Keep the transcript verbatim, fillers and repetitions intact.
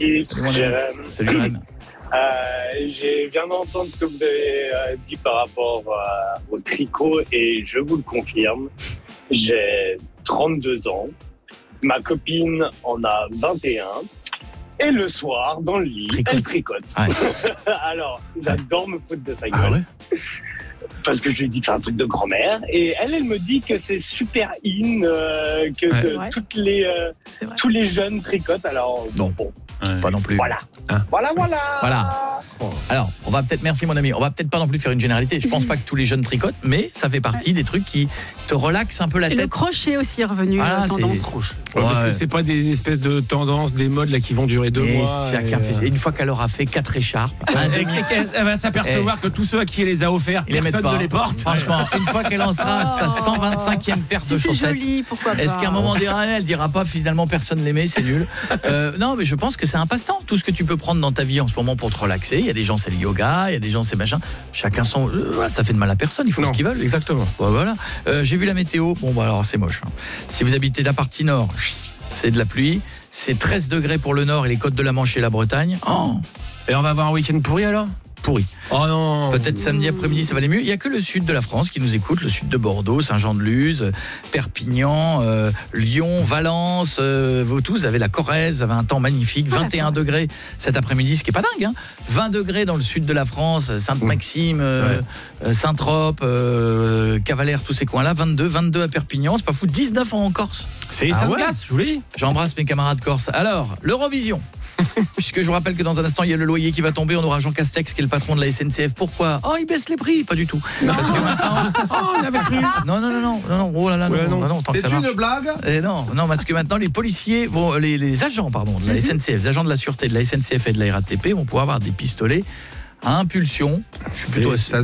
Salut, Jérém. Salut, Jérém. Euh, j'ai viens d'entendre ce que vous avez euh, dit par rapport euh, au tricot et je vous le confirme, j'ai trente-deux ans, ma copine en a vingt et un et le soir, dans le lit, Tricote. elle tricote. Ouais. Alors, j'adore me foutre de sa gueule. Ah ouais? Parce que je lui dis que c'est un truc de grand-mère. Et elle, elle me dit que c'est super in, euh, que, Ouais. que Ouais. toutes les, euh, C'est vrai. tous les jeunes tricotent. Alors, Non. bon, Ouais. Pas non plus. voilà. Ah. Voilà, voilà. Voilà. Alors, on va peut-être, merci mon ami, on va peut-être pas non plus faire une généralité. Je pense pas que tous les jeunes tricotent, mais ça fait partie des trucs qui te relaxent un peu la Et le tête. crochet aussi est revenu, Ah, euh, c'est- tendance. Ouais, parce Ouais. que c'est pas des espèces de tendances, des modes là qui vont durer deux Et mois. chacun et, fait ça. euh, Une fois qu'elle aura fait quatre écharpes, un Et demi- elle va s'apercevoir que tous ceux à qui elle les a offerts, ils les mettent personne pas. ne les porte. Franchement, une fois qu'elle en sera à sa cent vingt-cinquième paire de Si c'est chaussettes. joli, pourquoi pas. Est-ce qu'à un moment donné, elle dira pas finalement personne l'aimait, c'est nul. Euh, non, mais je pense que c'est un passe-temps. Tout ce que tu peux prendre dans ta vie en ce moment pour te relaxer. Il y a des gens c'est le yoga, il y a des gens c'est machin. Chacun son. euh, voilà, ça fait de mal à personne. Ils font Non, ce qu'ils veulent. exactement. Ouais, voilà. Euh, J'ai vu la météo. Bon, bah alors c'est moche. hein. Si vous habitez la partie nord, c'est de la pluie. C'est treize degrés pour le nord et les côtes de la Manche et la Bretagne. Oh, Et on va avoir un week-end pourri alors? pourri. Oh non. Peut-être samedi après-midi, ça va aller mieux. Il n'y a que le sud de la France qui nous écoute, le sud de Bordeaux, Saint-Jean-de-Luz, Perpignan, euh, Lyon, Valence, euh, vous tous avez la Corrèze, vous avez un temps magnifique, Ah, vingt et un degrés cet après-midi, ce qui est pas dingue, hein. vingt degrés dans le sud de la France, Sainte-Maxime, euh, euh, Saint-Trope, euh, Cavalère, tous ces coins-là, vingt-deux, vingt-deux à Perpignan, c'est pas fou, dix-neuf en Corse. C'est Ah ça ouais. glace, je vous l'ai dit. J'embrasse mes camarades corses. Alors, l'Eurovision. Puisque je vous rappelle que dans un instant, il y a le loyer qui va tomber. On aura Jean Castex qui est le patron de la S N C F. Pourquoi? Oh, il baisse les prix. Pas du tout. Parce que maintenant... Oh, on avait cru. Non, non, non, non, non, non. Oh là là, Ouais, non, non. non, non, tant que C'est ça marche. une blague? Eh non, non, parce que maintenant, les policiers, vont, les, les agents pardon, de la S N C F, les agents de la sûreté de la S N C F et de la R A T P vont pouvoir avoir des pistolets à impulsion. Je suis plutôt Et assez- Ça